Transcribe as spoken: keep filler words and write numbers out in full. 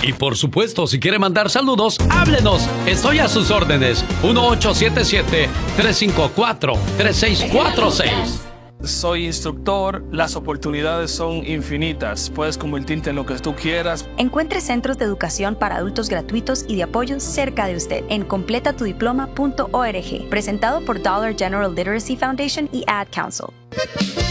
Y por supuesto, si quiere mandar saludos, háblenos. Estoy a sus órdenes. uno ocho siete siete, tres cinco cuatro, tres seis cuatro seis. Soy instructor, las oportunidades son infinitas. Puedes convertirte en lo que tú quieras. Encuentre centros de educación para adultos gratuitos y de apoyo cerca de usted en completa tu diploma punto org. Presentado por Dollar General Literacy Foundation y Ad Council.